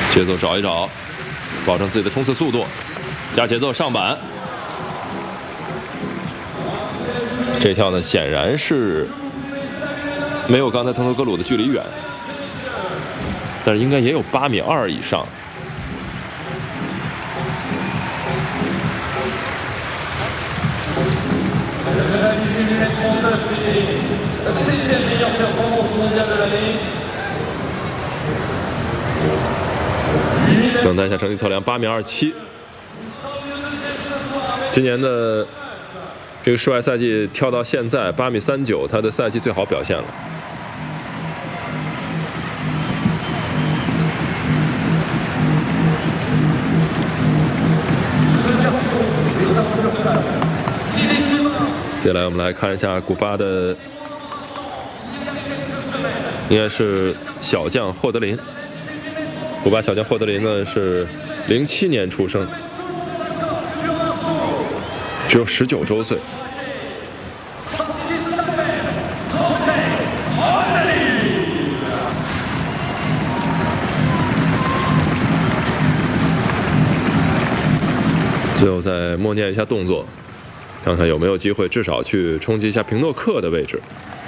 节奏找一找，保证自己的冲刺速度，加节奏上板。这跳呢，显然是没有刚才腾头格鲁的距离远，但是应该也有8.2米以上。等待一下成绩测量，8.27米。今年的这个室外赛季跳到现在8.39米，他的赛季最好表现了。接下来我们来看一下古巴的，应该是小将霍德林。古巴小将霍德林呢是07年出生，只有19周岁。最后再默念一下动作，看看有没有机会至少去冲击一下平诺克的位置。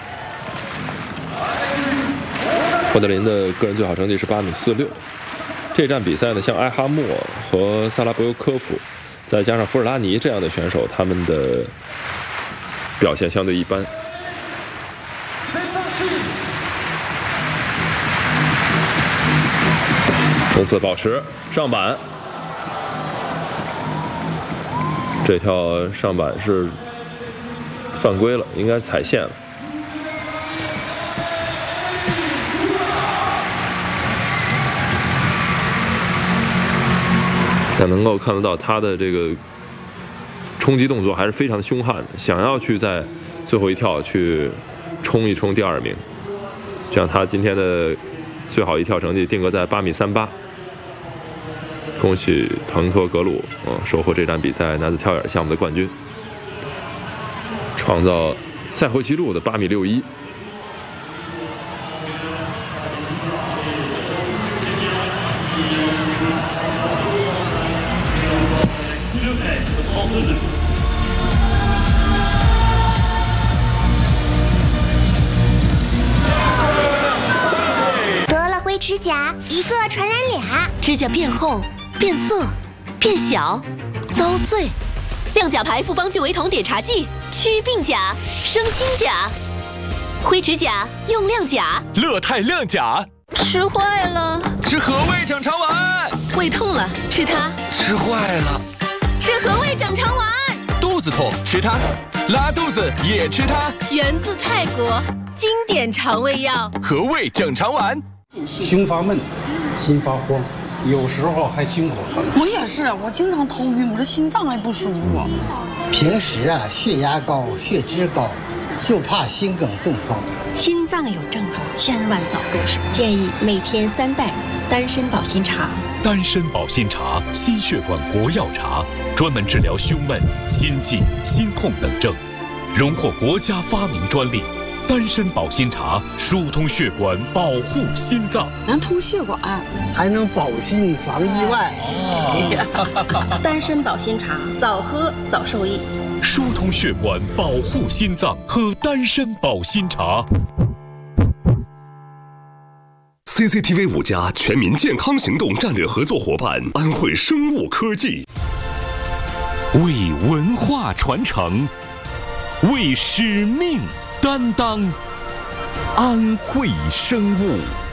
霍德林的个人最好成绩是8.46米。这站比赛呢，像埃哈默和萨拉博尤科夫，再加上福尔拉尼这样的选手，他们的表现相对一般。冲刺保持上板，这跳上板是犯规了，应该踩线了。但能够看得到他的这个冲击动作还是非常的凶悍的，想要去在最后一跳去冲一冲第2名，这样他今天的最好一跳成绩定格在8.38米。恭喜腾托格鲁收获这站比赛男子跳远项目的冠军，创造赛会纪录的8.61米。 指甲一个传染俩， 指甲变厚、变色、变小、遭碎。亮甲牌复方聚维酮碘茶剂，祛病甲、生新甲。灰指甲用亮甲， 乐泰亮甲。 吃坏了， 吃和味整肠丸。 胃痛了，吃它。 吃坏了， 吃和味整肠丸。 肚子痛，吃它。拉肚子也吃它。 源自泰国，经典肠胃药。 和味整肠丸。 胸发闷，心发慌，有时候还心口疼。 我也是，我经常头晕，我这心脏还不舒服。 平时血压高、血脂高，就怕心梗中风。 心脏有症状，千万早入手。建议每天3袋丹参保心茶。 丹参保心茶，心血管国药茶，专门治疗胸闷、心悸、心痛等症，荣获国家发明专利。丹参保心茶疏通血管，保护心脏， 能通血管， 还能保心防意外。 丹参保心茶，早喝早受益。 疏通血管，保护心脏，喝丹参保心茶。 CCTV 5家全民健康行动战略合作伙伴安徽生物科技， 为文化传承，为使命担当，安徽生物。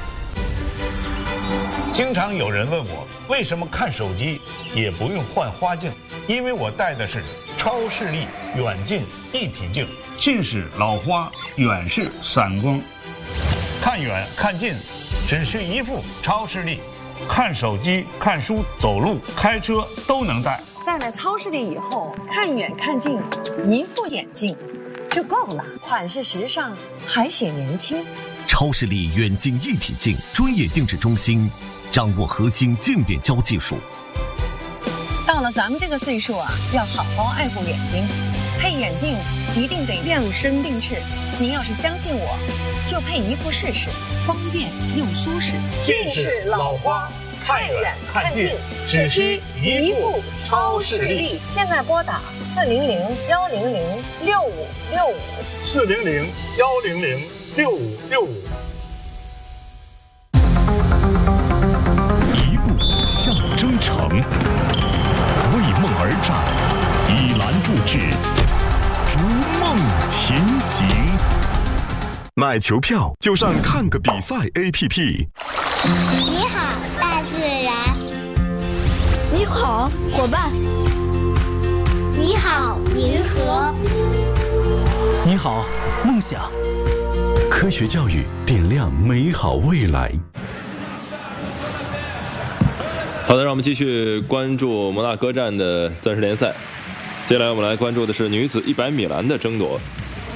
经常有人问我，为什么看手机也不用换花镜？因为我戴的是超视力远近一体镜，近视老花，远视散光，看远看近只需一副超视力，看手机、看书、走路、开车都能戴。 戴了超视力以后，看远看近，一副眼镜就够了，款式时尚，还显年轻。 超视力远近一体镜专业定制中心，掌握核心渐变焦技术。 到了咱们这个岁数要好好爱护眼睛，配眼镜一定得量身定制。您要是相信我，就配一副试试，方便又舒适。 近视老花， 看远看近，只需一副超视力。现在拨打400-100-6565，400-100-6565。 一步向征程，为梦而战，以栏筑志，逐梦前行。 买球票就上看个比赛 APP。 你好，大自然。 你好，伙伴。 你好，银河。 你好，梦想。 科学教育点亮美好未来。 好的，让我们继续关注摩纳哥站的钻石联赛。接下来我们来关注的是女子100米栏的争夺。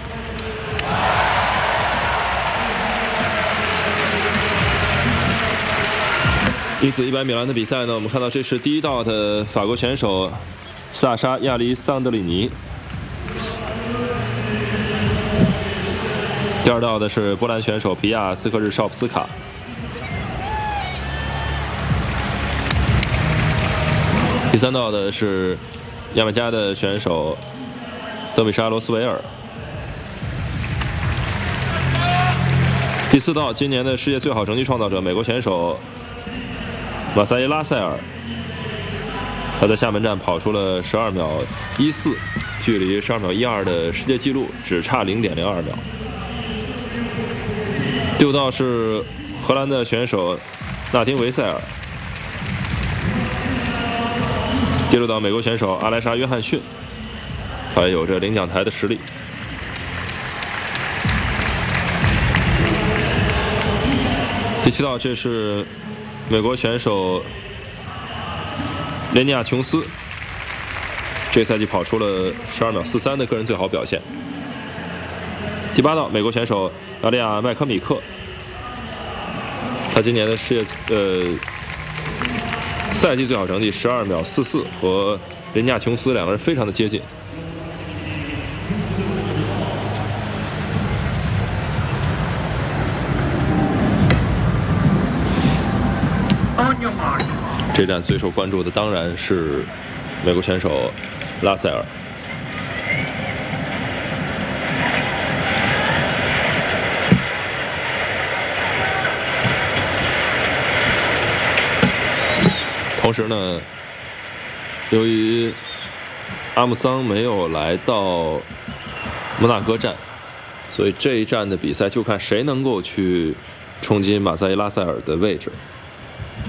女子100米栏的比赛呢，我们看到这是第一道的法国选手萨莎·亚历桑德里尼，第二道的是波兰选手皮亚斯克日绍夫斯卡，第三道的是牙买加的选手德米莎罗斯维尔，第四道今年的世界最好成绩创造者美国选手马萨耶拉塞尔，他在厦门站跑出了12秒14，距离12秒12的世界纪录只差0.02秒。第五道是荷兰的选手纳丁维塞尔，第六道美国选手阿莱莎约翰逊，他也有着领奖台的实力。第七道这是美国选手雷尼亚琼斯，这赛季跑出了12秒43的个人最好表现。第八道美国选手亚利亚麦科米克，他今年的世界赛季最好成绩12秒44，和雷尼亚琼斯两个人非常的接近。这站最受关注的当然是美国选手拉塞尔。同时呢，由于阿姆桑没有来到摩纳哥站，所以这一站的比赛就看谁能够去冲击马萨耶拉塞尔的位置。